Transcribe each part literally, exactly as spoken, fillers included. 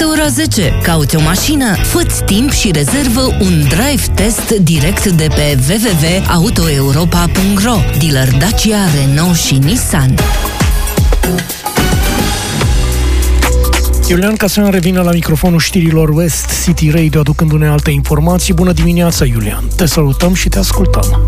Euro zece. Cauți o mașină? Fă-ți timp și rezervă un drive test direct de pe w w w punct auto europa punct r o. Dealer Dacia, Renault și Nissan. Iulian Casoian revine la microfonul știrilor West City Radio, aducându-ne alte informații. Bună dimineața, Iulian! Te salutăm și te ascultăm!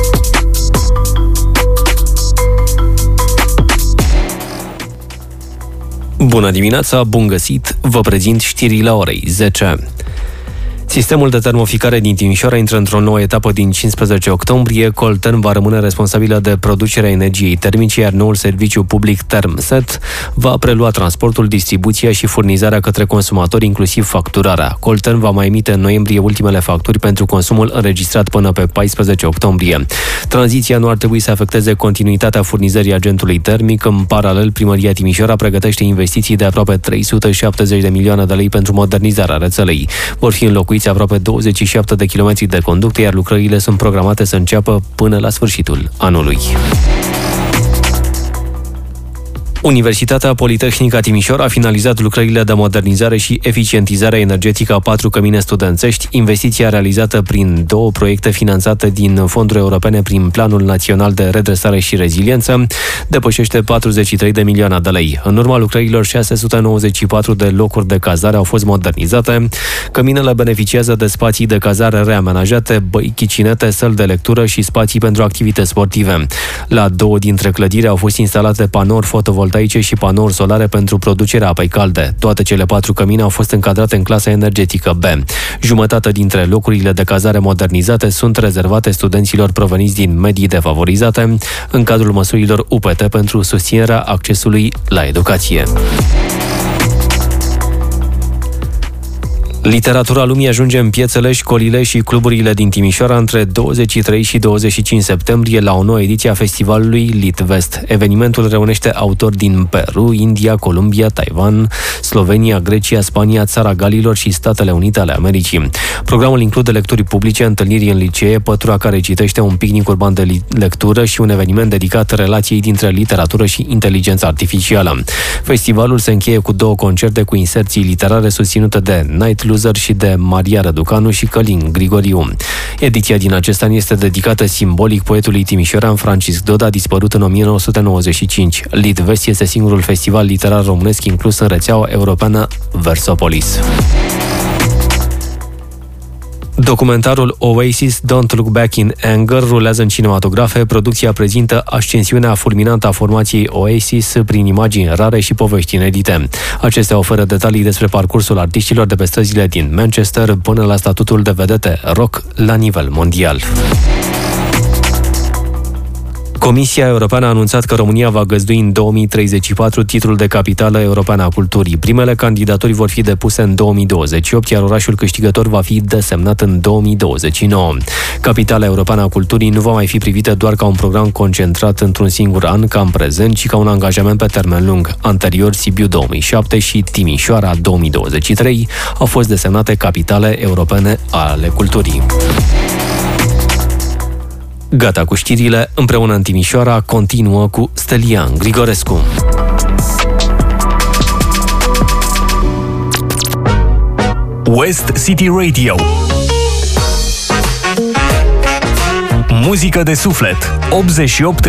Bună dimineața, bun găsit! Vă prezint știrile orei zece. Sistemul de termoficare din Timișoara intră într-o nouă etapă din cincisprezece octombrie. Coltern va rămâne responsabilă de producerea energiei termice, iar noul serviciu public TermSet va prelua transportul, distribuția și furnizarea către consumatori, inclusiv facturarea. Coltern va mai emite în noiembrie ultimele facturi pentru consumul înregistrat până pe paisprezece octombrie. Tranziția nu ar trebui să afecteze continuitatea furnizării agentului termic. În paralel, Primăria Timișoara pregătește investiții de aproape trei sute șaptezeci de milioane de lei pentru modernizarea rețelei. Vor fi înlocuiți aproape douăzeci și șapte de kilometri de conducte, iar lucrările sunt programate să înceapă până la sfârșitul anului. Universitatea Politehnică Timișoara a finalizat lucrările de modernizare și eficientizare energetică a patru cămine studențești, investiția realizată prin două proiecte finanțate din fonduri europene prin Planul Național de Redresare și Reziliență, depășește patruzeci și trei de milioane de lei. În urma lucrărilor, șase sute nouăzeci și patru de locuri de cazare au fost modernizate. Căminele beneficiază de spații de cazare reamenajate, băi, chicinete, săli de lectură și spații pentru activități sportive. La două dintre clădiri au fost instalate panouri fotovoltaice și panouri solare pentru producerea apei calde. Toate cele patru cămine au fost încadrate în clasa energetică B. Jumătate dintre locurile de cazare modernizate sunt rezervate studenților proveniți din medii defavorizate, în cadrul măsurilor U P T pentru susținerea accesului la educație. Literatura lumii ajunge în piețele, școlile și cluburile din Timișoara între douăzeci și trei și douăzeci și cinci septembrie la o nouă ediție a festivalului Litvest. Evenimentul reunește autori din Peru, India, Columbia, Taiwan, Slovenia, Grecia, Spania, Țara Galilor și Statele Unite ale Americii. Programul include lecturi publice, întâlniri în licee, pătura care citește, un picnic urban de lectură și un eveniment dedicat relației dintre literatură și inteligența artificială. Festivalul se încheie cu două concerte cu inserții literare susținute de Night Loser și de Maria Răducanu și Călin Grigoriu. Ediția din acest an este dedicată simbolic poetului timișorean Francisc Doda, dispărut în o mie nouă sute nouăzeci și cinci. Litvest este singurul festival literar românesc inclus în rețeaua europeană Versopolis. Documentarul Oasis Don't Look Back in Anger rulează în cinematografe. Producția prezintă ascensiunea fulminantă a formației Oasis prin imagini rare și povești inedite. Acestea oferă detalii despre parcursul artiștilor de pe străzile din Manchester până la statutul de vedete rock la nivel mondial. Comisia Europeană a anunțat că România va găzdui în două mii treizeci și patru titlul de capitală europeană a culturii. Primele candidaturi vor fi depuse în două mii douăzeci și opt, iar orașul câștigător va fi desemnat în două mii douăzeci și nouă. Capitala Europeană a Culturii nu va mai fi privită doar ca un program concentrat într-un singur an, ca în prezent, ci ca un angajament pe termen lung. Anterior, Sibiu două mii șapte și Timișoara două mii douăzeci și trei au fost desemnate capitale europene ale culturii. Gata cu știrile, împreună în Timișoara continuă cu Stelian Grigorescu. West City Radio. Muzică de suflet. optzeci și opt